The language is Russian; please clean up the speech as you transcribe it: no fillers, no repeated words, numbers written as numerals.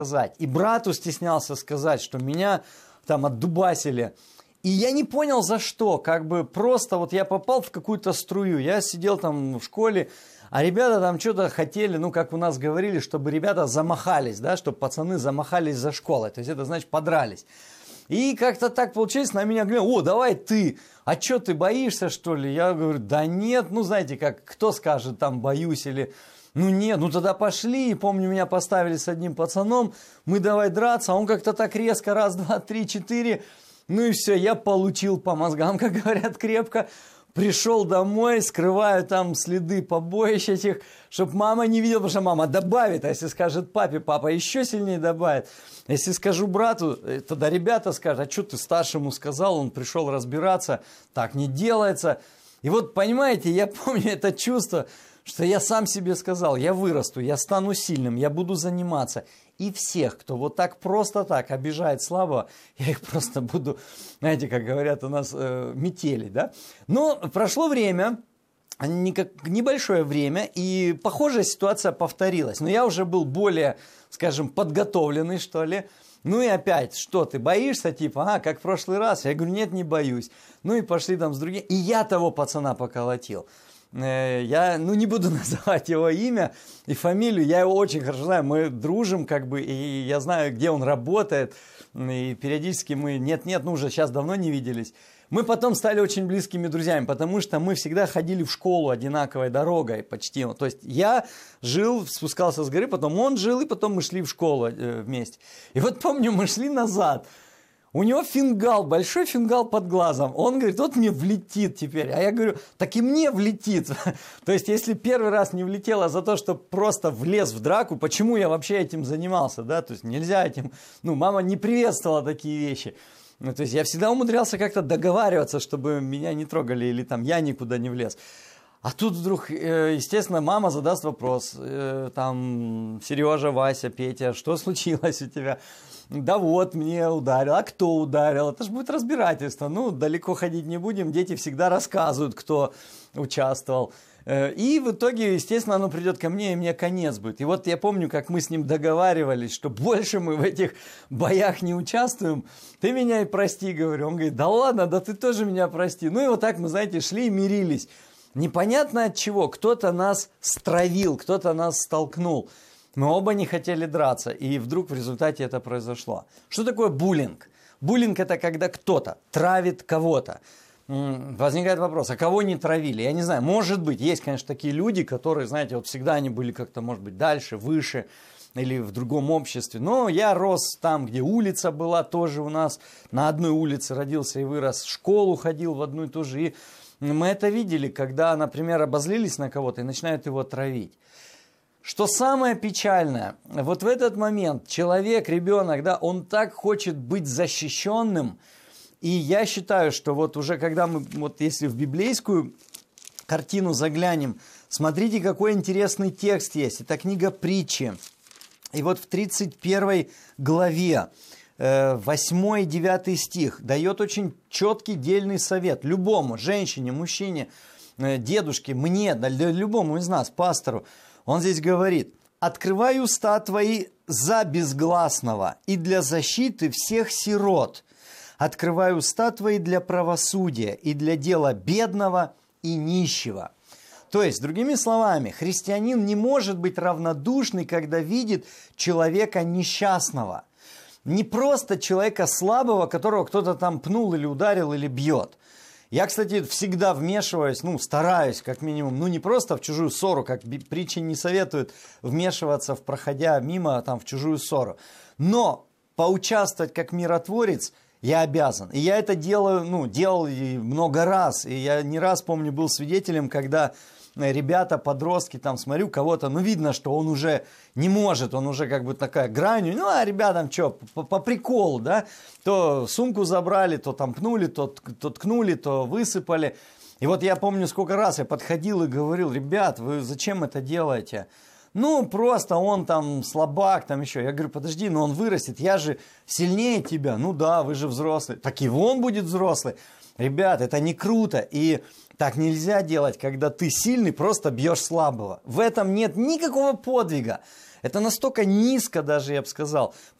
сказать. И брату стеснялся сказать, что меня там отдубасили. И я не понял за что, как бы просто вот я попал в какую-то струю. Я сидел там в школе, а ребята там что-то хотели, ну как у нас говорили, чтобы ребята замахались, да, чтобы пацаны замахались за школой. То есть это значит подрались. И как-то так получилось, на меня говорят: о, давай ты, а что ты боишься, что ли? Я говорю: да нет, ну знаете как, кто скажет там боюсь или... Ну нет, ну тогда пошли. И помню, меня поставили с одним пацаном, мы давай драться, а он как-то так резко, раз, два, три, четыре, ну и все, я получил по мозгам, как говорят, крепко. Пришел домой, скрываю там следы побоищ этих, чтобы мама не видела, потому что мама добавит, а если скажет папе, папа еще сильнее добавит. Если скажу брату, тогда ребята скажут: а что ты старшему сказал, он пришел разбираться, так не делается. И вот, понимаете, я помню это чувство, что я сам себе сказал: я вырасту, я стану сильным, я буду заниматься. И всех, кто вот так просто так обижает слабого, я их просто буду, знаете, как говорят у нас, метели, да. Но прошло время, небольшое время, и похожая ситуация повторилась. Но я уже был более, скажем, подготовленный, что ли. Ну и опять, что ты боишься, типа, как в прошлый раз? Я говорю: нет, не боюсь. Ну и пошли там с другим. И я того пацана поколотил. Я, не буду называть его имя и фамилию, я его очень хорошо знаю, мы дружим как бы, и я знаю, где он работает, и периодически мы, уже сейчас давно не виделись. Мы потом стали очень близкими друзьями, потому что мы всегда ходили в школу одинаковой дорогой почти. То есть я жил, спускался с горы, потом он жил, и потом мы шли в школу вместе. И вот помню, мы шли назад. У него фингал, большой фингал под глазом. Он говорит: вот мне влетит теперь. А я говорю: так и мне влетит. То есть, если первый раз не влетело за то, что просто влез в драку, почему я вообще этим занимался, да? То есть, нельзя этим... мама не приветствовала такие вещи. То есть, я всегда умудрялся как-то договариваться, чтобы меня не трогали или там я никуда не влез. А тут вдруг, естественно, мама задаст вопрос. Там, Сережа, Вася, Петя, что случилось у тебя? Да вот, мне ударил. А кто ударил? Это же будет разбирательство. Далеко ходить не будем. Дети всегда рассказывают, кто участвовал. И в итоге, естественно, оно придет ко мне, и мне конец будет. И вот я помню, как мы с ним договаривались, что больше мы в этих боях не участвуем. Ты меня и прости, говорю. Он говорит: да ладно, да ты тоже меня прости. И вот так мы, знаете, шли и мирились. Непонятно от чего. Кто-то нас стравил, кто-то нас столкнул. Мы оба не хотели драться, и вдруг в результате это произошло. Что такое буллинг? Буллинг – это когда кто-то травит кого-то. Возникает вопрос: а кого не травили? Я не знаю, может быть, есть, конечно, такие люди, которые, знаете, вот всегда они были как-то, может быть, дальше, выше или в другом обществе. Но я рос там, где улица была тоже у нас, на одной улице родился и вырос, в школу ходил в одну и ту же. И мы это видели, когда, например, обозлились на кого-то и начинают его травить. Что самое печальное, вот в этот момент человек, ребенок, да, он так хочет быть защищенным. И я считаю, что вот уже когда мы, вот если в библейскую картину заглянем, смотрите, какой интересный текст есть. Это книга Притчи. И вот в 31 главе, 8 и 9 стих, дает очень четкий, дельный совет любому, женщине, мужчине, дедушке, мне, да, любому из нас, пастору. Он здесь говорит: «Открывай уста твои за безгласного и для защиты всех сирот. Открывай уста твои для правосудия и для дела бедного и нищего». То есть, другими словами, христианин не может быть равнодушный, когда видит человека несчастного. Не просто человека слабого, которого кто-то там пнул или ударил или бьет. Я, кстати, всегда вмешиваюсь, стараюсь, как минимум, не просто в чужую ссору, как притчи не советуют вмешиваться, проходя мимо, в чужую ссору. Но поучаствовать как миротворец я обязан. И я это делаю, делал и много раз. И я не раз, помню, был свидетелем, когда ребята, подростки, смотрю кого-то, видно, что он уже не может, он уже как бы такая гранью, ребятам что, по приколу, да, то сумку забрали, то пнули, то ткнули, то высыпали. И вот я помню, сколько раз я подходил и говорил: ребят, вы зачем это делаете? Просто он слабак, еще. Я говорю: подожди, но он вырастет, я же сильнее тебя. Да, вы же взрослый. Так и он будет взрослый. Ребят, это не круто. И так нельзя делать, когда ты сильный, просто бьешь слабого. В этом нет никакого подвига. Это настолько низко даже, я бы сказал.